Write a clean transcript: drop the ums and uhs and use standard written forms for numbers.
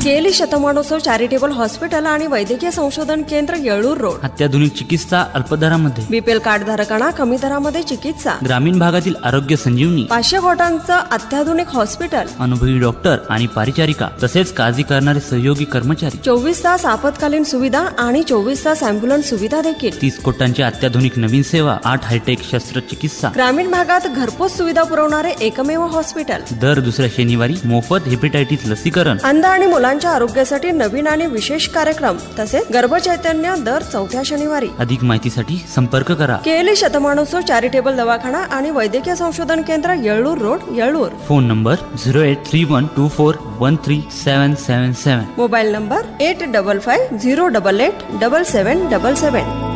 केली शतमानोत्सव charitable hospital आणि वैद्यकीय संशोधन केंद्र येळूर रोड. अत्याधुनिक चिकित्सा अल्प दरामध्ये. बीपीएल कार्ड धारकांना कमी दरामध्ये चिकित्सा. ग्रामीण भागातील आरोग्य संजीवनी. 500 खोट्यांचं अत्याधुनिक हॉस्पिटल. अनुभवी डॉक्टर आणि परिचारिका तसेच काळजी करणारे सहयोगी कर्मचारी. 24 तास आपत्कालीन सुविधा आणि 24 तास अँब्युलन्स सुविधा देखील. 30 कोटांची अत्याधुनिक नवीन सेवा. 8 हायटेक शस्त्रचिकित्सा. ग्रामीण भागात घरपोच सुविधा पुरवणारे एकमेव हॉस्पिटल. दर दुसऱ्या शनिवारी मोफत हेपेटायटिस लसीकरण. अंध आणि मुलांच्या आरोग्यासाठी नवीन आणि विशेष कार्यक्रम तसेच गर्भचैतन्य दर 4थ्या शनिवारी. अधिक माहितीसाठी संपर्क करा. केली शतमानोत्सव चॅरिटेबल दवाखाना आणि वैद्यकीय संशोधन केंद्र येळूर road येळूर. Phone number 083124137777. Mobile number 8550887777.